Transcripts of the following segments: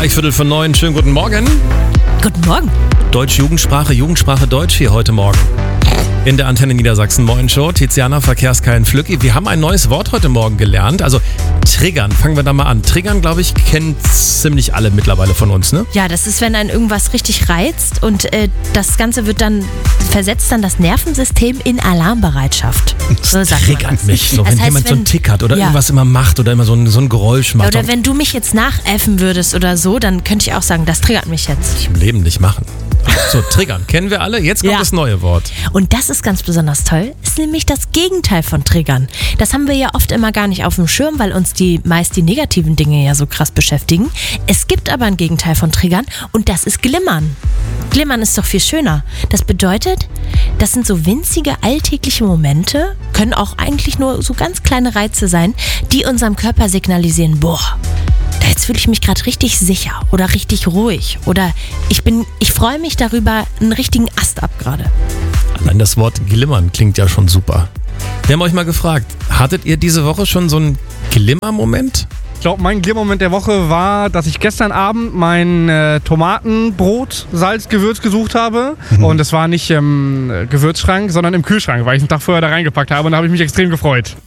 Gleich 8:45. Schönen guten Morgen. Guten Morgen. Deutsch Jugendsprache, Jugendsprache Deutsch hier heute Morgen. In der Antenne Niedersachsen Morgenshow. Tiziana, Verkehrskein, Flücki. Wir haben ein neues Wort heute Morgen gelernt. Also triggern, fangen wir da mal an. Triggern, glaube ich, kennen ziemlich alle mittlerweile von uns, ne? Ja, das ist, wenn einen irgendwas richtig reizt und das Ganze versetzt dann das Nervensystem in Alarmbereitschaft. So sagt man Triggert das. mich. So, Das wenn heißt, jemand so einen Tick hat oder irgendwas immer macht oder immer so ein Geräusch macht. Oder wenn du mich jetzt nachäffen würdest oder so, dann könnte ich auch sagen, das triggert mich jetzt. Ich im Leben nicht machen. So, triggern, kennen wir alle. Jetzt kommt das neue Wort. Und das ist ganz besonders toll, ist nämlich das Gegenteil von Triggern. Das haben wir ja oft immer gar nicht auf dem Schirm, weil uns meist die negativen Dinge ja so krass beschäftigen. Es gibt aber ein Gegenteil von Triggern und das ist Glimmern. Glimmern ist doch viel schöner. Das bedeutet, das sind so winzige alltägliche Momente, können auch eigentlich nur so ganz kleine Reize sein, die unserem Körper signalisieren, boah, jetzt fühle ich mich gerade richtig sicher oder richtig ruhig oder ich freue mich darüber, einen richtigen Ast ab gerade. Allein das Wort glimmern klingt ja schon super. Wir haben euch mal gefragt, hattet ihr diese Woche schon so einen Glimmermoment? Ich glaube, mein Glimmermoment der Woche war, dass ich gestern Abend mein Tomatenbrot, Salz, Gewürz gesucht habe. Und es war nicht im Gewürzschrank, sondern im Kühlschrank, weil ich einen Tag vorher da reingepackt habe und da habe ich mich extrem gefreut.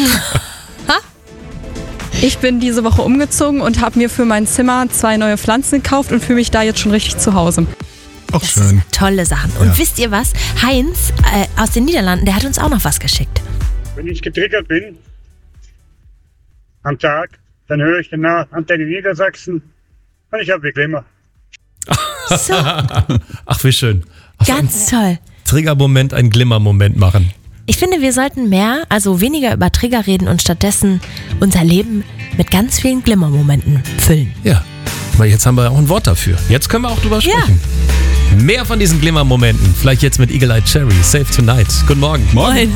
Ich bin diese Woche umgezogen und habe mir für mein Zimmer 2 neue Pflanzen gekauft und fühle mich da jetzt schon richtig zu Hause. Auch Das schön. sind tolle Sachen. Und wisst ihr was? Heinz aus den Niederlanden, der hat uns auch noch was geschickt. Wenn ich getriggert bin am Tag, dann höre ich danach Antenne Niedersachsen und ich habe Glimmer. So, Ach, wie schön. ganz toll. Triggermoment, ein Glimmermoment machen. Ich finde, wir sollten weniger über Trigger reden und stattdessen unser Leben mit ganz vielen Glimmermomenten füllen. Ja, weil jetzt haben wir auch ein Wort dafür. Jetzt können wir auch drüber sprechen. Mehr von diesen Glimmermomenten. Vielleicht jetzt mit Eagle Eye Cherry. Save Tonight. Guten Morgen. Moin.